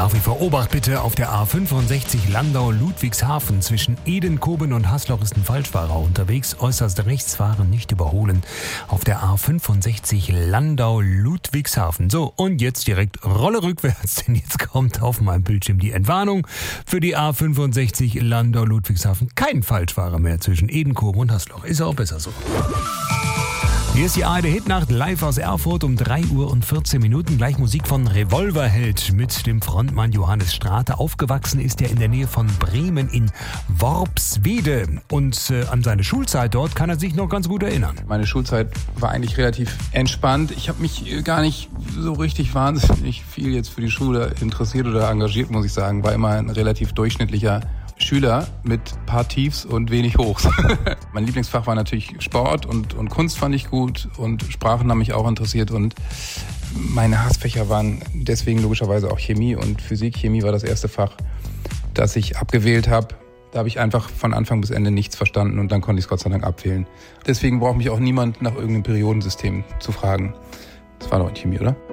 Nach wie vor Obacht bitte, auf der A65 Landau-Ludwigshafen zwischen Edenkoben und Hasloch ist ein Falschfahrer unterwegs. Äußerst rechts fahren, nicht überholen. Auf der A65 Landau-Ludwigshafen. So, und jetzt direkt Rolle rückwärts, denn jetzt kommt auf meinem Bildschirm die Entwarnung für die A65 Landau-Ludwigshafen. Kein Falschfahrer mehr zwischen Edenkoben und Hasloch. Ist auch besser so. Hier ist die ARD-Hitnacht live aus Erfurt um 3:14 Uhr. Gleich Musik von Revolverheld mit dem Frontmann Johannes Strate. Aufgewachsen ist er in der Nähe von Bremen in Worpswede. Und an seine Schulzeit dort kann er sich noch ganz gut erinnern. Meine Schulzeit war eigentlich relativ entspannt. Ich habe mich gar nicht so richtig wahnsinnig viel jetzt für die Schule interessiert oder engagiert, muss ich sagen. War immer ein relativ durchschnittlicher Schüler mit paar Tiefs und wenig Hochs. Mein Lieblingsfach war natürlich Sport und Kunst fand ich gut und Sprachen haben mich auch interessiert und meine Hassfächer waren deswegen logischerweise auch Chemie und Physik. Chemie war das erste Fach, das ich abgewählt habe. Da habe ich einfach von Anfang bis Ende nichts verstanden und dann konnte ich es Gott sei Dank abwählen. Deswegen braucht mich auch niemand nach irgendeinem Periodensystem zu fragen. Das war doch in Chemie, oder?